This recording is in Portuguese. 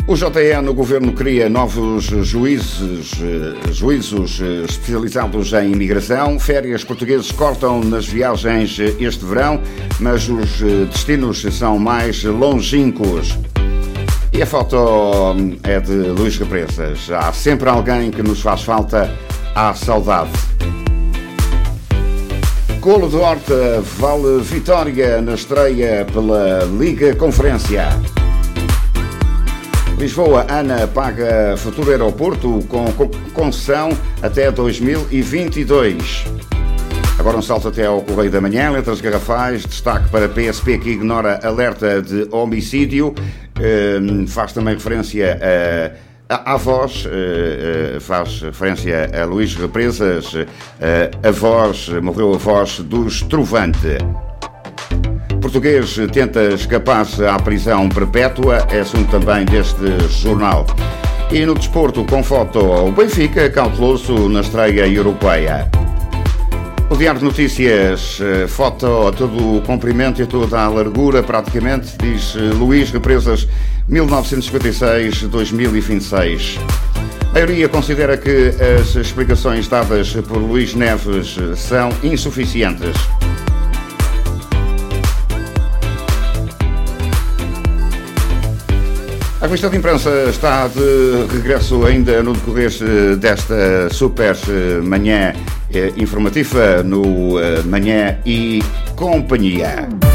O JE no Governo cria novos juízos especializados em imigração. Férias portugueses cortam nas viagens este verão, mas os destinos são mais longínquos. E a foto é de Luís Represas. Há sempre alguém que nos faz falta à saudade. Golo de Horta vale vitória na estreia pela Liga Conferência. Lisboa, ANA paga futuro aeroporto com concessão até 2022. Agora um salto até ao Correio da Manhã, letras garrafais, destaque para PSP que ignora alerta de homicídio, faz também referência à voz, faz referência a Luís Represas, morreu a voz do Estrovante. Português tenta escapar à prisão perpétua, é assunto também deste jornal. E no desporto, com foto, o Benfica cauteloso na estreia europeia. O Diário de Notícias, foto a todo o comprimento e a toda a largura, praticamente, diz Luís Represas, 1956-2026. A maioria considera que as explicações dadas por Luís Neves são insuficientes. A revista de imprensa está de regresso ainda no decorrer desta super manhã informativa no Manhã e Companhia.